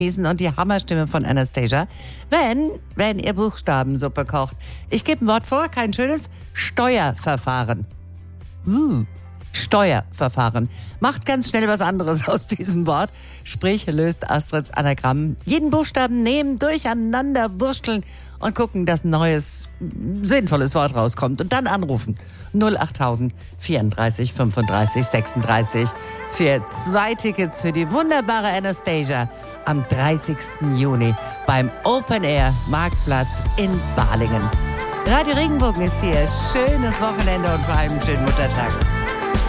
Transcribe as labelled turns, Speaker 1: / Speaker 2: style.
Speaker 1: und die Hammerstimme von Anastasia, wenn ihr Buchstabensuppe kocht. Ich gebe ein Wort vor, kein schönes Steuerverfahren. Steuerverfahren. Macht ganz schnell was anderes aus diesem Wort. Sprich, löst Astrids Anagramm. Jeden Buchstaben nehmen, durcheinander wursteln und gucken, dass ein neues, sinnvolles Wort rauskommt. Und dann anrufen. 08000 34 35 36 für 2 Tickets für die wunderbare Anastasia am 30. Juni beim Open Air Marktplatz in Balingen. Radio Regenbogen ist hier. Schönes Wochenende und vor allem einen schönen Muttertag.